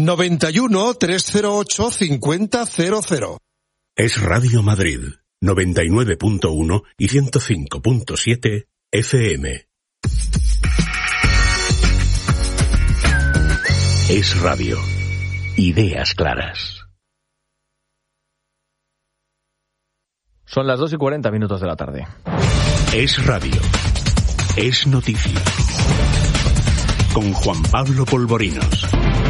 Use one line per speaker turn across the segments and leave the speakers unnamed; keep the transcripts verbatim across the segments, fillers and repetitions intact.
noventa y uno, trescientos ocho, cincuenta cero cero.
Es Radio Madrid, noventa y nueve punto uno y ciento cinco punto siete F M. Es Radio. Ideas claras.
Son las dos y cuarenta minutos de la tarde.
Es Radio. Es noticia. Con Juan Pablo Polvorinos.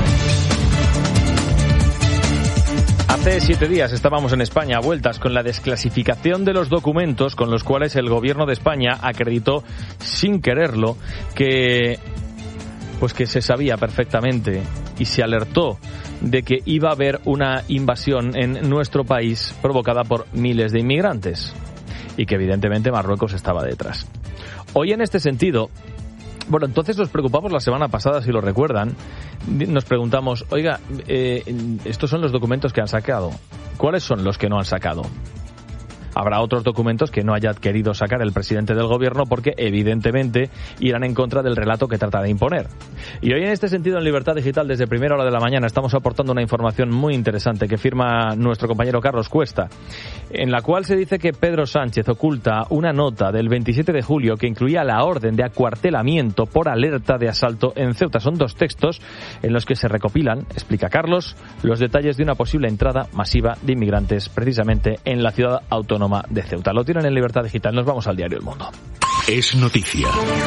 Hace siete días estábamos en España a vueltas con la desclasificación de los documentos con los cuales el gobierno de España acreditó, sin quererlo, que pues que se sabía perfectamente y se alertó de que iba a haber una invasión en nuestro país provocada por miles de inmigrantes y que evidentemente Marruecos estaba detrás. Hoy, en este sentido, bueno, entonces nos preocupamos la semana pasada, si lo recuerdan, nos preguntamos, oiga, eh, estos son los documentos que han sacado, ¿cuáles son los que no han sacado? Habrá otros documentos que no haya querido sacar el presidente del gobierno porque, evidentemente, irán en contra del relato que trata de imponer. Y hoy, en este sentido, en Libertad Digital, desde primera hora de la mañana, estamos aportando una información muy interesante que firma nuestro compañero Carlos Cuesta, en la cual se dice que Pedro Sánchez oculta una nota del veintisiete de julio que incluía la orden de acuartelamiento por alerta de asalto en Ceuta. Son dos textos en los que se recopilan, explica Carlos, los detalles de una posible entrada masiva de inmigrantes precisamente en la ciudad autónoma de Ceuta. Lo tienen en Libertad Digital. Nos vamos al diario El Mundo.
Es noticia.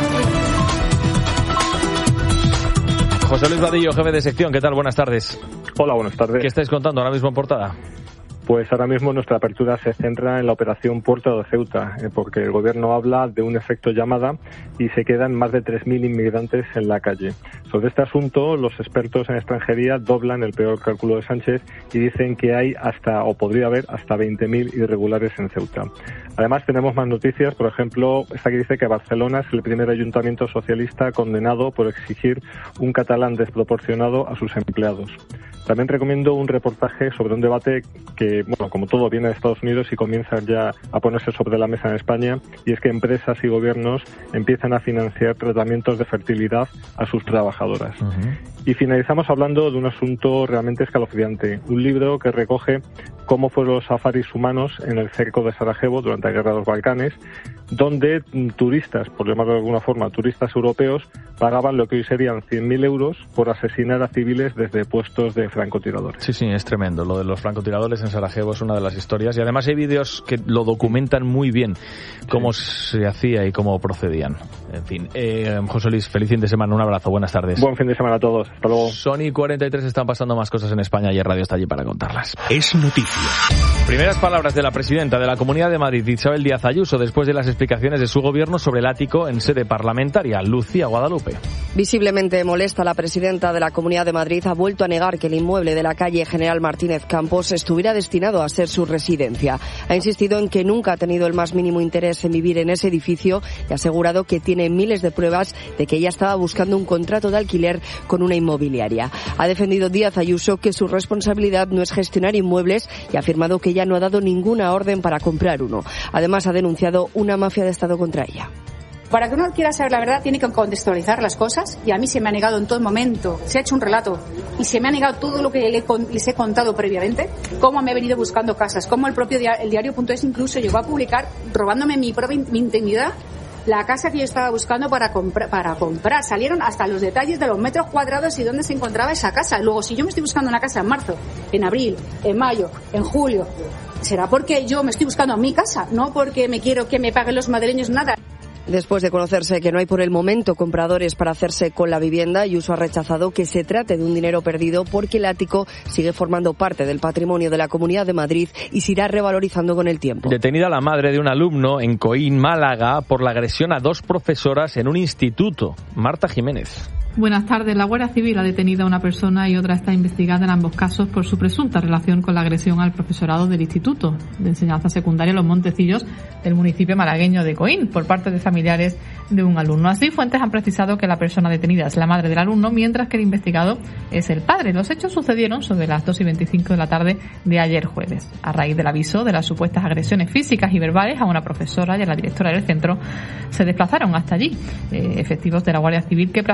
José Luis Vadillo, jefe de sección. ¿Qué tal? Buenas tardes.
Hola, buenas tardes.
¿Qué estáis contando ahora mismo en portada?
Pues ahora mismo nuestra apertura se centra en la operación Puerto de Ceuta, eh, porque el gobierno habla de un efecto llamada y se quedan más de tres mil inmigrantes en la calle. Sobre este asunto, los expertos en extranjería doblan el peor cálculo de Sánchez y dicen que hay hasta, o podría haber, hasta veinte mil irregulares en Ceuta. Además, tenemos más noticias, por ejemplo, esta que dice que Barcelona es el primer ayuntamiento socialista condenado por exigir un catalán desproporcionado a sus empleados. También recomiendo un reportaje sobre un debate que, bueno, como todo viene de Estados Unidos y comienza ya a ponerse sobre la mesa en España, y es que empresas y gobiernos empiezan a financiar tratamientos de fertilidad a sus trabajadoras. Uh-huh. Y finalizamos hablando de un asunto realmente escalofriante, un libro que recoge cómo fueron los safaris humanos en el cerco de Sarajevo durante la Guerra de los Balcanes, donde turistas, por llamarlo de alguna forma, turistas europeos, pagaban lo que hoy serían cien mil euros por asesinar a civiles desde puestos de francotiradores.
Sí, sí, es tremendo. Lo de los francotiradores en Sarajevo es una de las historias. Y además hay vídeos que lo documentan muy bien, cómo sí. se hacía y cómo procedían. En fin, eh, José Luis, feliz fin de semana. Un abrazo. Buenas tardes.
Buen fin de semana a todos. Hasta luego.
Sony cuarenta y tres están pasando más cosas en España y el Radio está allí para contarlas.
Es noticia.
Primeras palabras de la presidenta de la Comunidad de Madrid, Isabel Díaz Ayuso, después de las explicaciones de su gobierno sobre el ático en sede parlamentaria. Lucía Guadalupe.
Visiblemente molesta, la presidenta de la Comunidad de Madrid ha vuelto a negar que el inmueble de la calle General Martínez Campos estuviera destinado a ser su residencia. Ha insistido en que nunca ha tenido el más mínimo interés en vivir en ese edificio y ha asegurado que tiene miles de pruebas de que ella estaba buscando un contrato de alquiler con una inmobiliaria. Ha defendido Díaz Ayuso que su responsabilidad no es gestionar inmuebles y ha afirmado que ella no ha dado ninguna orden para comprar uno. Además, ha denunciado una mafia de Estado contra ella.
Para que uno quiera saber la verdad tiene que contextualizar las cosas, y a mí se me ha negado en todo momento, se ha hecho un relato y se me ha negado todo lo que les he contado previamente, cómo me he venido buscando casas, cómo el propio diario, el diario.es incluso llegó a publicar, robándome mi propia mi intimidad, la casa que yo estaba buscando para comprar, para comprar. Salieron hasta los detalles de los metros cuadrados y dónde se encontraba esa casa. Luego, si yo me estoy buscando una casa en marzo, en abril, en mayo, en julio, será porque yo me estoy buscando mi casa, no porque me quiero que me paguen los madrileños nada.
Después de conocerse que no hay por el momento compradores para hacerse con la vivienda, Ayuso ha rechazado que se trate de un dinero perdido porque el ático sigue formando parte del patrimonio de la Comunidad de Madrid y se irá revalorizando con el tiempo.
Detenida la madre de un alumno en Coín, Málaga, por la agresión a dos profesoras en un instituto. Marta Jiménez.
Buenas tardes. La Guardia Civil ha detenido a una persona y otra está investigada en ambos casos por su presunta relación con la agresión al profesorado del Instituto de Enseñanza Secundaria Los Montecillos del municipio malagueño de Coín por parte de familiares de un alumno. Así, fuentes han precisado que la persona detenida es la madre del alumno, mientras que el investigado es el padre. Los hechos sucedieron sobre las dos y veinticinco de la tarde de ayer jueves. A raíz del aviso de las supuestas agresiones físicas y verbales a una profesora y a la directora del centro, se desplazaron hasta allí eh, efectivos de la Guardia Civil que practicaron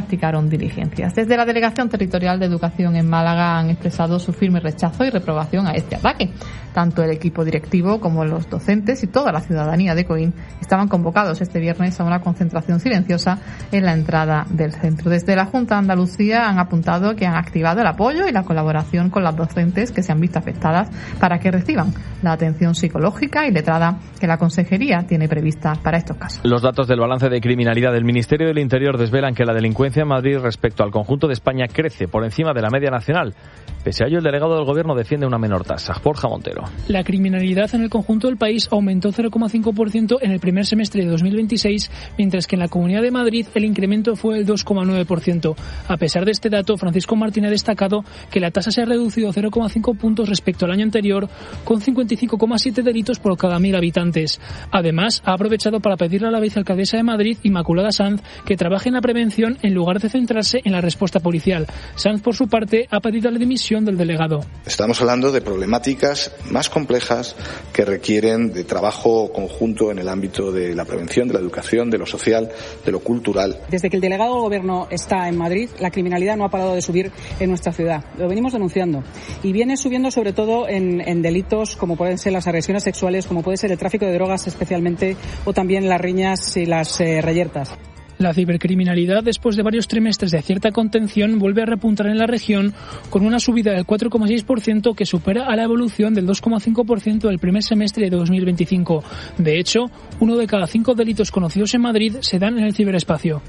iniciaron diligencias. Desde la Delegación Territorial de Educación en Málaga han expresado su firme rechazo y reprobación a este ataque. Tanto el equipo directivo como los docentes y toda la ciudadanía de Coín estaban convocados este viernes a una concentración silenciosa en la entrada del centro. Desde la Junta de Andalucía han apuntado que han activado el apoyo y la colaboración con las docentes que se han visto afectadas para que reciban la atención psicológica y letrada que la Consejería tiene prevista para estos casos.
Los datos del balance de criminalidad del Ministerio del Interior desvelan que la delincuencia en Madrid respecto al conjunto de España crece por encima de la media nacional. Pese a ello, el delegado del Gobierno defiende una menor tasa. Borja Montero.
La criminalidad en el conjunto del país aumentó cero coma cinco por ciento en el primer semestre de dos mil veintiséis, mientras que en la Comunidad de Madrid el incremento fue el dos coma nueve por ciento. A pesar de este dato, Francisco Martín ha destacado que la tasa se ha reducido cero coma cinco puntos respecto al año anterior, con cincuenta y cinco coma siete delitos por cada mil habitantes. Además, ha aprovechado para pedirle a la vicealcaldesa de Madrid, Inmaculada Sanz, que trabaje en la prevención en lugar de centrarse en la respuesta policial. Sanz, por su parte, ha pedido la dimisión del delegado.
Estamos hablando de problemáticas más complejas que requieren de trabajo conjunto en el ámbito de la prevención, de la educación, de lo social, de lo cultural.
Desde que el delegado del Gobierno está en Madrid, la criminalidad no ha parado de subir en nuestra ciudad. Lo venimos denunciando. Y viene subiendo sobre todo en, en delitos como pueden ser las agresiones sexuales, como puede ser el tráfico de drogas especialmente, o también las riñas y las eh, reyertas.
La cibercriminalidad, después de varios trimestres de cierta contención, vuelve a repuntar en la región con una subida del cuatro coma seis por ciento que supera a la evolución del dos coma cinco por ciento del primer semestre de dos mil veinticinco. De hecho, uno de cada cinco delitos conocidos en Madrid se dan en el ciberespacio.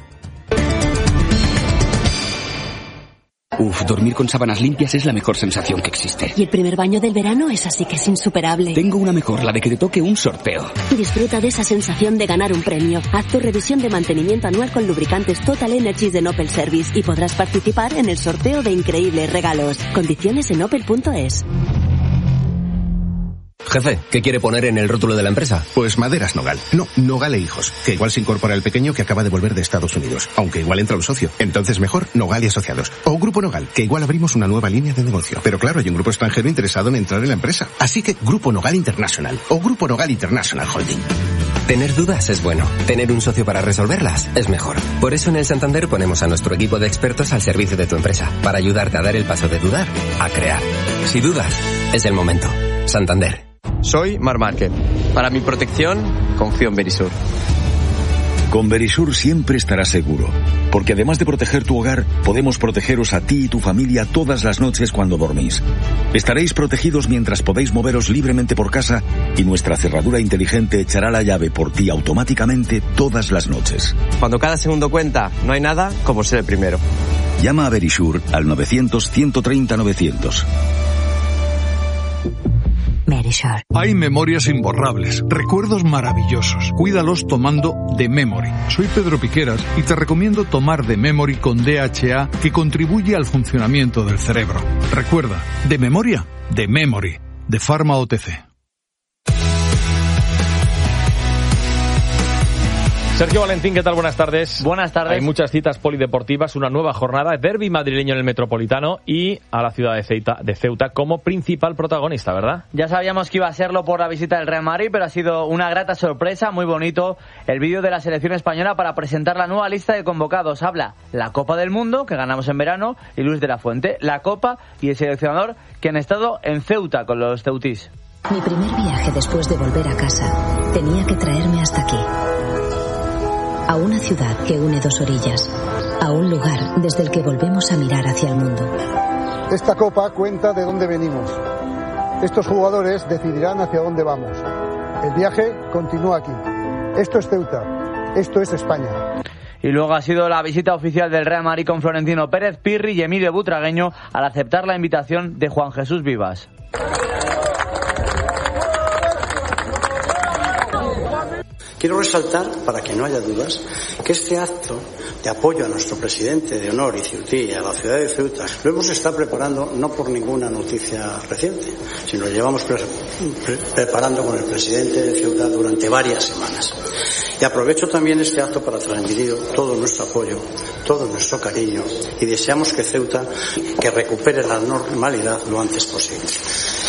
Uf, dormir con sábanas limpias es la mejor sensación que existe.
Y el primer baño del verano es así que es insuperable.
Tengo una mejor, la de que te toque un sorteo.
Disfruta de esa sensación de ganar un premio. Haz tu revisión de mantenimiento anual con lubricantes Total Energies de Opel Service y podrás participar en el sorteo de increíbles regalos. Condiciones en opel punto es.
Jefe, ¿qué quiere poner en el rótulo de la empresa?
Pues Maderas Nogal. No, Nogal e Hijos. Que igual se incorpora el pequeño que acaba de volver de Estados Unidos. Aunque igual entra un socio. Entonces mejor Nogal y Asociados. O Grupo Nogal, que igual abrimos una nueva línea de negocio. Pero claro, hay un grupo extranjero interesado en entrar en la empresa. Así que Grupo Nogal International. O Grupo Nogal International Holding.
Tener dudas es bueno. Tener un socio para resolverlas es mejor. Por eso en el Santander ponemos a nuestro equipo de expertos al servicio de tu empresa. Para ayudarte a dar el paso de dudar a crear. Si dudas, es el momento. Santander.
Soy Mar Márquez. Para mi protección, confío en Verisur.
Con Verisur siempre estarás seguro, porque además de proteger tu hogar, podemos protegeros a ti y tu familia todas las noches cuando dormís. Estaréis protegidos mientras podéis moveros libremente por casa y nuestra cerradura inteligente echará la llave por ti automáticamente todas las noches.
Cuando cada segundo cuenta, no hay nada como ser el primero.
Llama a Verisur al novecientos, ciento treinta, novecientos.
Verisur. Hay memorias imborrables, recuerdos maravillosos. Cuídalos tomando The Memory. Soy Pedro Piqueras y te recomiendo tomar The Memory con D H A, que contribuye al funcionamiento del cerebro. Recuerda, de memoria, The Memory, de Pharma O T C.
Sergio Valentín, ¿qué tal? Buenas tardes.
Buenas tardes.
Hay muchas citas polideportivas, una nueva jornada, derbi madrileño en el Metropolitano y a la ciudad de Ceuta, de Ceuta como principal protagonista, ¿verdad?
Ya sabíamos que iba a serlo por la visita del Real Madrid, pero ha sido una grata sorpresa, muy bonito el vídeo de la selección española para presentar la nueva lista de convocados. Habla la Copa del Mundo, que ganamos en verano, y Luis de la Fuente, la Copa y el seleccionador que han estado en Ceuta con los ceutís.
Mi primer viaje después de volver a casa tenía que traerme hasta aquí. A una ciudad que une dos orillas, a un lugar desde el que volvemos a mirar hacia el mundo.
Esta copa cuenta de dónde venimos. Estos jugadores decidirán hacia dónde vamos. El viaje continúa aquí. Esto es Ceuta. Esto es España.
Y luego ha sido la visita oficial del Real Madrid con Florentino Pérez, Pirri y Emilio Butragueño al aceptar la invitación de Juan Jesús Vivas.
Quiero resaltar, para que no haya dudas, que este acto de apoyo a nuestro presidente de honor y ceutí a la ciudad de Ceuta lo hemos estado preparando no por ninguna noticia reciente, sino lo llevamos pre- pre- preparando con el presidente de Ceuta durante varias semanas. Y aprovecho también este acto para transmitir todo nuestro apoyo, todo nuestro cariño y deseamos que Ceuta que recupere la normalidad lo antes posible.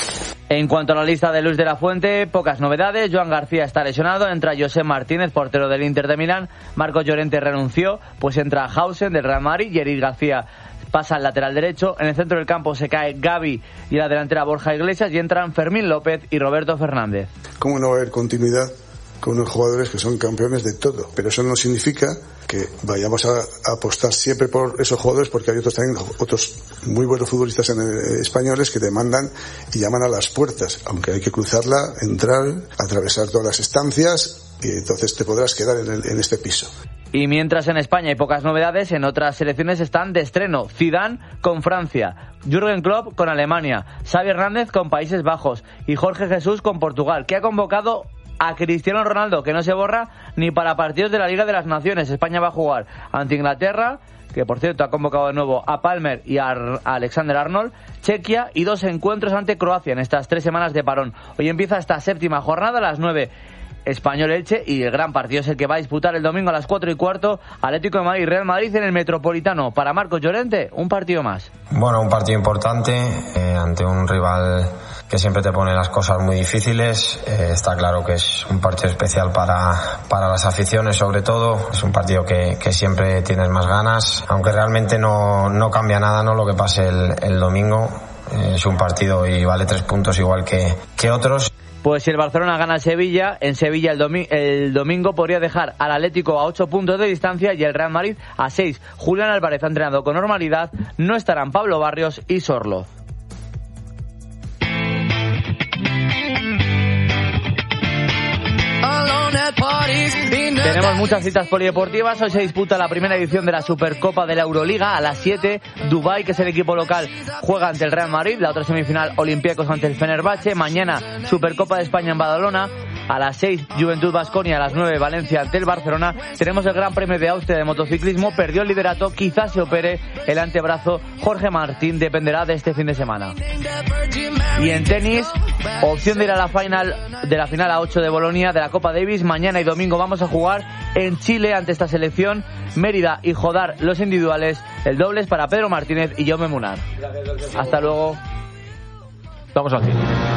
En cuanto a la lista de Luis de la Fuente, pocas novedades. Joan García está lesionado, entra José Martínez, portero del Inter de Milán. Marcos Llorente renunció, pues entra Hausen del Real Madrid y Eric García pasa al lateral derecho. En el centro del campo se cae Gavi y en la delantera Borja Iglesias y entran Fermín López y Roberto Fernández.
¿Cómo no va a haber continuidad con unos jugadores que son campeones de todo? Pero eso no significa que vayamos a, a apostar siempre por esos jugadores, porque hay otros también, otros muy buenos futbolistas en, eh, españoles que te mandan y llaman a las puertas, aunque hay que cruzarla, entrar, atravesar todas las estancias y entonces te podrás quedar en, el, en este piso.
Y mientras en España hay pocas novedades, en otras selecciones están de estreno. Zidane con Francia, Jürgen Klopp con Alemania, Xavi Hernández con Países Bajos y Jorge Jesús con Portugal, que ha convocado a Cristiano Ronaldo, que no se borra ni para partidos de la Liga de las Naciones. España va a jugar ante Inglaterra, que por cierto ha convocado de nuevo a Palmer y a Alexander Arnold, Chequia y dos encuentros ante Croacia en estas tres semanas de parón. Hoy empieza esta séptima jornada a las nueve. Español-Elche, y el gran partido es el que va a disputar el domingo a las cuatro y cuarto, Atlético de Madrid y Real Madrid en el Metropolitano. Para Marcos Llorente, un partido más.
Bueno, un partido importante eh, ante un rival que siempre te pone las cosas muy difíciles. Eh, está claro que es un partido especial para, para las aficiones, sobre todo. Es un partido que, que siempre tienes más ganas, aunque realmente no, no cambia nada, ¿no?, lo que pase el, el domingo. Eh, es un partido y vale tres puntos igual que, que otros.
Pues si el Barcelona gana a Sevilla, en Sevilla el, domi- el domingo podría dejar al Atlético a ocho puntos de distancia y el Real Madrid a seis. Julián Álvarez ha entrenado con normalidad, no estarán Pablo Barrios y Sorloz. Tenemos muchas citas polideportivas. Hoy se disputa la primera edición de la Supercopa de la Euroliga a las siete. Dubái, que es el equipo local, juega ante el Real Madrid. La otra semifinal, Olympiacos ante el Fenerbahce. Mañana, Supercopa de España en Badalona. A las seis, Juventud Baskonia. A las nueve, Valencia ante el Barcelona. Tenemos el Gran Premio de Austria de motociclismo. Perdió el liderato, quizás se opere el antebrazo. Jorge Martín dependerá de este fin de semana. Y en tenis, opción de ir a la final de la final a ocho de Bolonia de la Copa Davis. Mañana y domingo vamos a jugar en Chile ante esta selección. Mérida y Jodar los individuales. El dobles para Pedro Martínez y Jaume Munar. Hasta luego.
Vamos al cine.